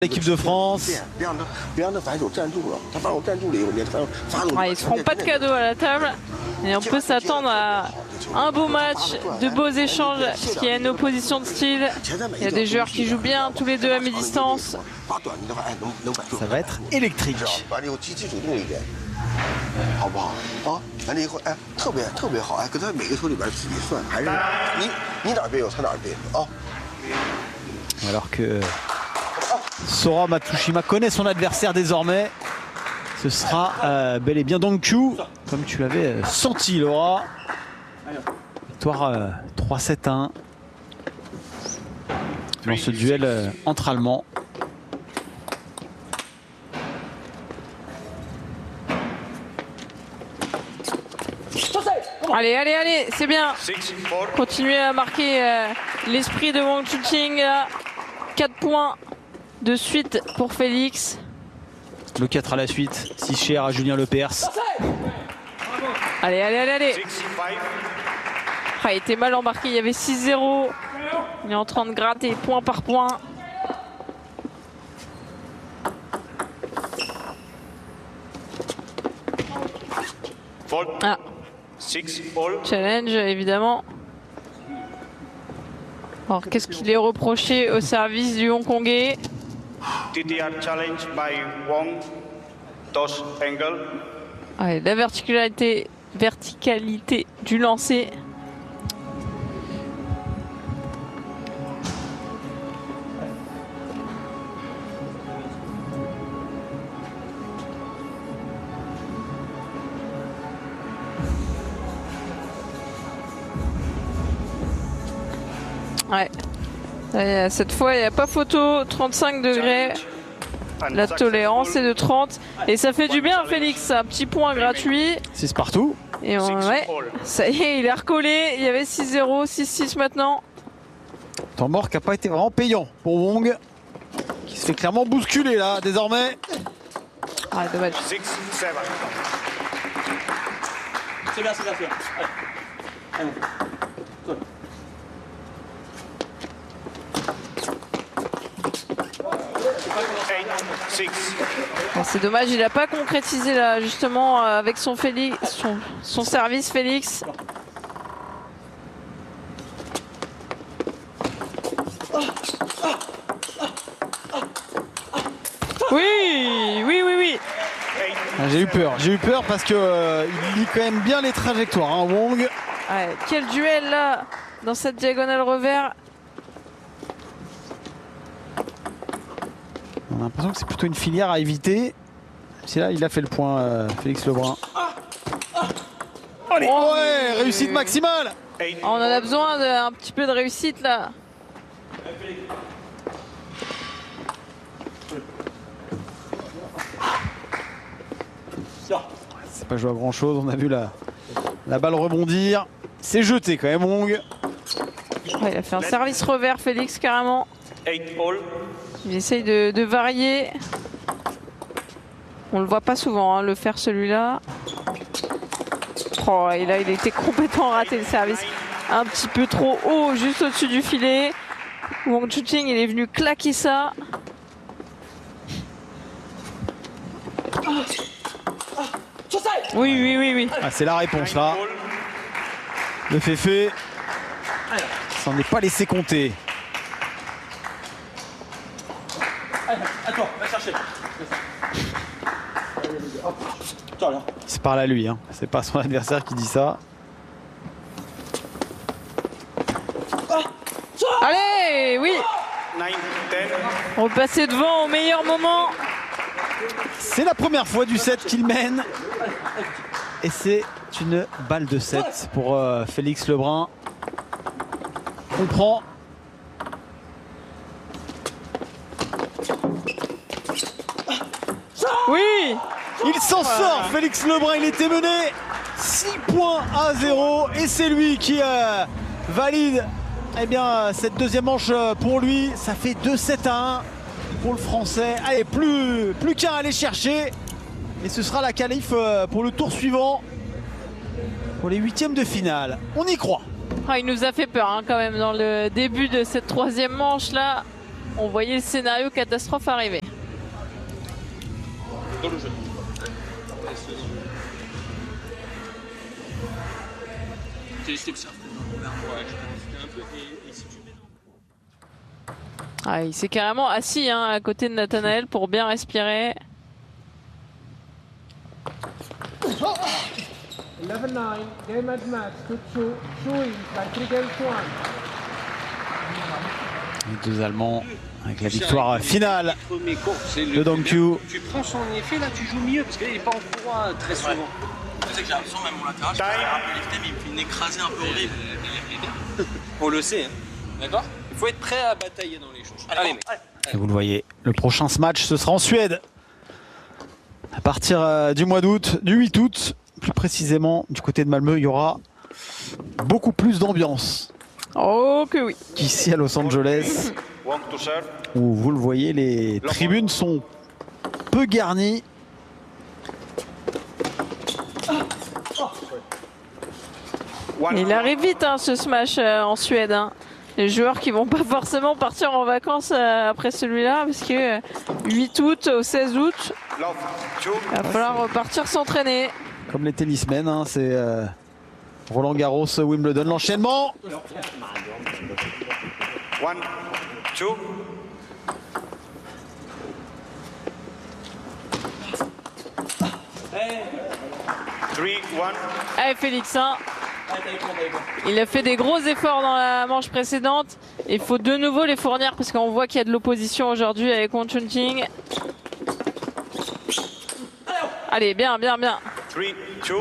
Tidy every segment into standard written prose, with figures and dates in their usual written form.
L'équipe de France. Ils ne feront pas de cadeaux à la table. Et on peut s'attendre à un beau match, de beaux échanges, parce qu'il y a une opposition de style. Il y a des joueurs qui jouent bien, tous les deux à mi-distance. Ça va être électrique. Alors que Sora Matsushima connaît son adversaire désormais. Ce sera bel et bien Dongkyu, comme tu l'avais senti, Laura. Victoire 3-7-1 dans ce duel entre Allemands. Allez, allez, allez, c'est bien. Continuez à marquer l'esprit de Wang Chuqing. 4 points de suite pour Félix. Le 4 à la suite, 6 cher à Julien Lepers. Allez, allez, allez, allez. Ah, il était mal embarqué, il y avait 6-0. Il est en train de gratter point par point. Ah. Challenge, évidemment. Alors, qu'est-ce qu'il est reproché au service du Hongkongais? TTR challenge by Wong, toss angle. Allez, la verticalité du lancer. Ouais. Cette fois, il n'y a pas photo. 35 degrés. La tolérance est de 30. Et ça fait du bien, Félix. Un petit point gratuit. 6 partout. Et ouais, ça y est, il est recollé. Il y avait 6-0, 6-6 maintenant. Temps mort qui n'a pas été vraiment payant pour Wong, qui se fait clairement bousculer là, désormais. Ah, dommage. 6-7. C'est bien, c'est bien, c'est bien. Allez. Allez. C'est dommage, il n'a pas concrétisé là justement avec son service Félix. Oui, oui, oui, oui. Ah, j'ai eu peur parce que il lit quand même bien les trajectoires, hein, Wong. Ouais, quel duel là dans cette diagonale revers. On a l'impression que c'est plutôt une filière à éviter. C'est là, il a fait le point, Félix Lebrun. Allez, oh, ouais, réussite maximale. On en a besoin d'un petit peu de réussite là. C'est pas joué à grand chose, on a vu la balle rebondir. C'est jeté quand même, Wong. Ouais, il a fait un service revers, Félix, carrément. Il essaye de varier. On le voit pas souvent hein, le faire celui-là. Oh, et là il était complètement raté le service. Un petit peu trop haut, juste au-dessus du filet. Wang Chuqing, il est venu claquer ça. Oui, oui, oui, oui. Ah, c'est la réponse là. Le fait. S'en est pas laissé compter. À toi, va chercher. Il se parle à lui, hein. C'est pas son adversaire qui dit ça. Allez, oui. 9-10. On va passer devant au meilleur moment. C'est la première fois du set qu'il mène. Et c'est une balle de 7 pour Félix Lebrun. On prend. Oui. Il s'en sort, Félix Lebrun, il était mené 6-0 et c'est lui qui valide eh bien, cette deuxième manche pour lui. Ça fait 2-7-1 pour le Français. Allez, plus qu'à aller chercher et ce sera la qualif pour le tour suivant pour les huitièmes de finale. On y croit. Ah, il nous a fait peur hein, quand même dans le début de cette troisième manche là. on voyait le scénario catastrophe arriver. Dans le jeu. Télé-step surf. Ouais, je un peu. Et si tu mets dans... Ah, il s'est carrément assis hein, à côté de Nathanaël pour bien respirer. 11-9, game at match to Chewing by 3 games to 1. Les deux Allemands avec la victoire finale Premier court, c'est de Dong Q. Tu prends son effet, là, tu joues mieux parce qu'il n'est pas en droit très souvent. Tu sais que j'ai l'impression, même mon latéral, je fais un peu lifter, mais il me fait une écrasée un peu horrible. On le sait, hein. D'accord? Il faut être prêt à batailler dans les choses. Allez, mec. Et vous le voyez, le prochain match, ce sera en Suède. À partir du mois d'août, du 8 août, plus précisément du côté de Malmö, il y aura beaucoup plus d'ambiance Oh que oui. qu'ici à Los Angeles, Wong to serve. où vous le voyez, les tribunes sont peu garnies. Il arrive vite hein, ce smash en Suède. Hein. Les joueurs qui vont pas forcément partir en vacances après celui-là parce que 8 août au 16 août, Love. Two. il va falloir repartir s'entraîner. Comme les tennismen, hein, c'est Roland Garros, Wimbledon, l'enchaînement. 1, 2. Three, 1. Allez Félix, hein. Il a fait des gros efforts dans la manche précédente. Il faut de nouveau les fournir parce qu'on voit qu'il y a de l'opposition aujourd'hui avec Wang Chunting. Allez, bien, bien, bien. 3, 2.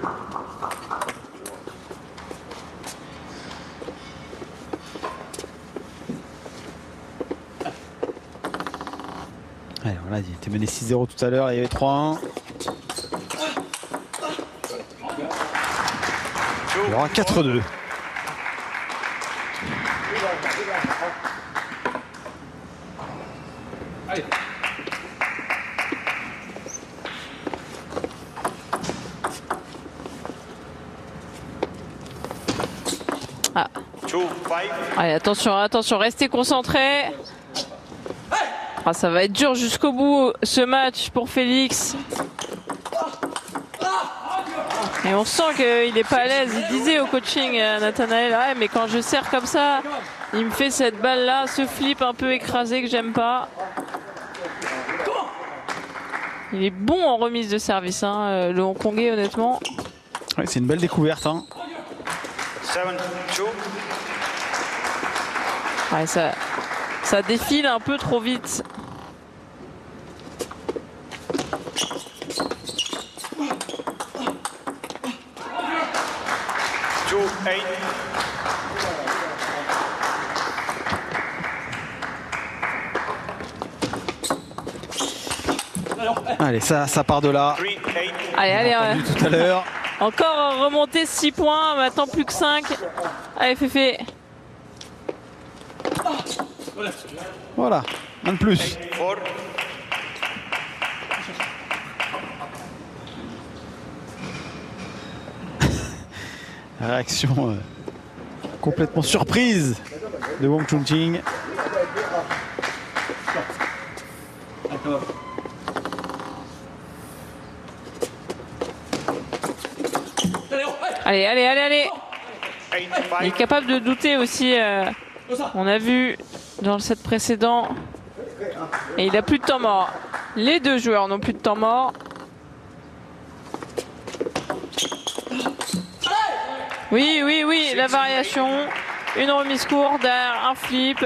Allez, voilà, il était mené 6-0 tout à l'heure, il y avait 3-1. Il y aura 4-2. Ah. 2, 5. Allez, attention, attention, restez concentrés. Ah, ça va être dur jusqu'au bout ce match pour Félix. Et on sent qu'il n'est pas à l'aise. Il disait au coaching Nathanaël, ouais, mais quand je serre comme ça, il me fait cette balle là, ce flip un peu écrasé que j'aime pas. Il est bon en remise de service, hein, le Hongkongais honnêtement. Ouais, c'est une belle découverte. Hein. 7, 2. Ouais, ça défile un peu trop vite. Allez, ça part de là. Allez, allez, Tout à l'heure. encore remonter 6 points, maintenant plus que 5. Allez, Féfé. Voilà, un de plus. 4. Réaction complètement surprise de Wang Chunting. Allez, allez, allez, allez. 8, Il est 5. capable de douter aussi. On a vu dans le set précédent. Et il a plus de temps mort. Les deux joueurs n'ont plus de temps mort. Oui, oui, oui, la variation. Une remise courte, derrière un flip.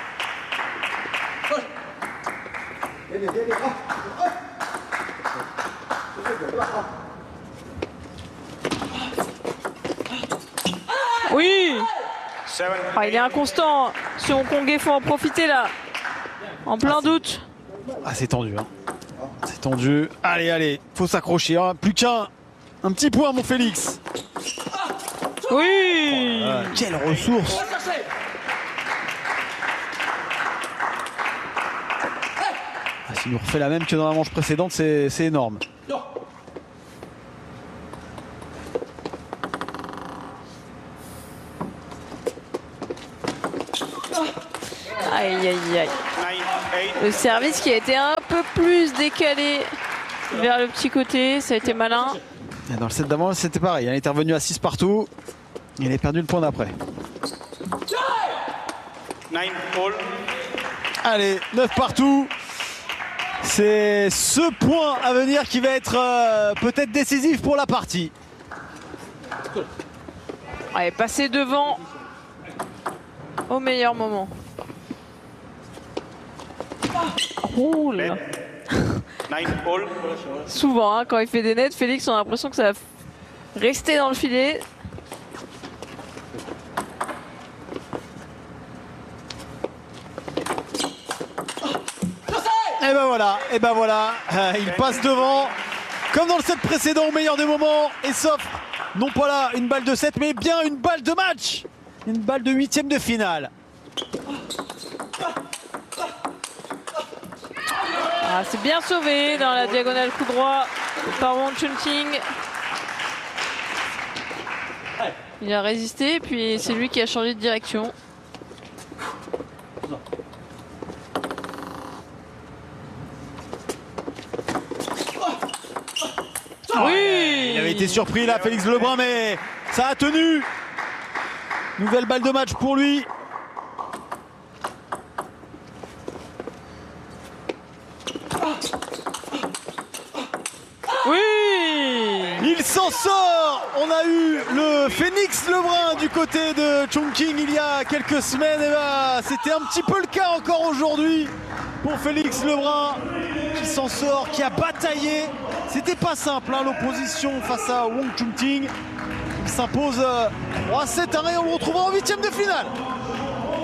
Oui! 7, Ah, il est inconstant. Si Hongkongais faut en profiter là. En plein doute. Ah, c'est tendu. Hein. C'est tendu. Allez, allez, faut s'accrocher. Hein. Plus qu'un petit point, mon Félix. Oui! Quelle ressource. Ah, s'il nous refait la même que dans la manche précédente, c'est énorme. Aïe, aïe, aïe. Le service qui a été un peu plus décalé vers le petit côté, ça a été malin. Et dans le set d'avant, c'était pareil. Il est revenu à 6 partout. Il a perdu le point d'après. 9 all. Allez, 9 partout. C'est ce point à venir qui va être peut-être décisif pour la partie. Allez, passer devant au meilleur moment. Oh là. 9 all. Souvent, hein, quand il fait des nets, Félix, on a l'impression que ça va rester dans le filet. Et ben voilà, il passe devant, comme dans le set précédent, au meilleur des moments, et s'offre, non pas là une balle de 7, mais bien une balle de match, une balle de 8e de finale. Ah, c'est bien sauvé dans la diagonale coup droit par Wang Chunting. Il a résisté, puis c'est lui qui a changé de direction. Oui, il avait été surpris là, Félix Lebrun, mais ça a tenu. Nouvelle balle de match pour lui. Oui, il s'en sort. On a eu le Phoenix Lebrun du côté de Chongqing il y a quelques semaines. Et ben, c'était un petit peu le cas encore aujourd'hui pour Félix Lebrun, qui s'en sort, qui a bataillé. C'était pas simple, hein, l'opposition face à Wang Chunting. Il s'impose 3-7-1 et on le retrouvera en 8e de finale.